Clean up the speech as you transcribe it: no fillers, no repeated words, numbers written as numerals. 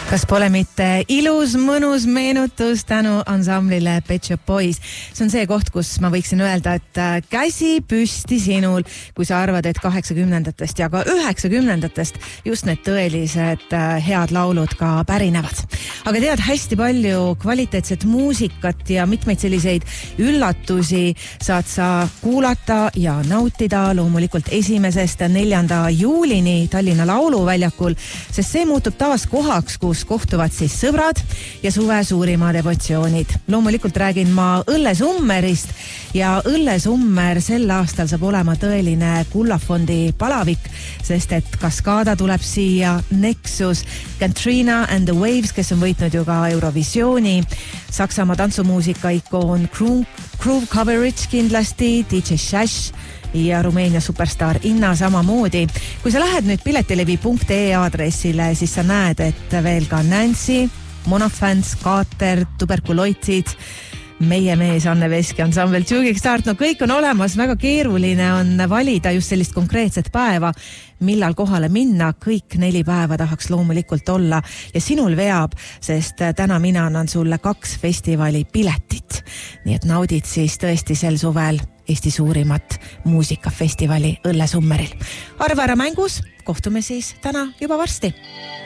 Kas pole mitte ilus, mõnus meenutus tänu ansamblile Pet Shop Boys? See on see koht, kus ma võiksin öelda, et käsi püsti sinul, kui sa arvad, et 80-ndatest ja ka 90-ndatest just need tõelised head laulud ka pärinevad. Aga tead, hästi palju kvaliteetset muusikat ja mitmeid selliseid üllatusi saad sa kuulata ja nautida loomulikult 1.–4. juulini Tallinna Lauluväljakul, sest see muutub taas kohaks, kus kohtuvad siis sõbrad ja suve suurimad emotsioonid. Loomulikult räägin ma Õllesummerist ja Õllesummer sel aastal saab olema tõeline Kullafondi palavik, sest et Kaskada tuleb siia, Nexus, Katrina and the Waves, kes on võitnud ju ka Eurovisiooni, Saksamaa tantsumuusika ikoon Groove Coverage kindlasti, DJ Shash ja Rumeenia superstar Inna samamoodi. Kui sa lähed nüüd piletilevi.ee aadressile, siis sa näed, et veel ka Nancy, Monofans, Kaater, Tuberkuloitsid, meie mees Anne Veski ansambel Tšugiks Start, no kõik on olemas, väga keeruline on valida just sellist konkreetset päeva, millal kohale minna, kõik 4 päeva tahaks loomulikult olla ja sinul veab, sest täna mina annan sulle 2 festivali piletit, nii et naudid siis tõesti sel suvel Eesti suurimat muusikafestivali Õllesummeril. Arva ära mängus, kohtume siis täna juba varsti.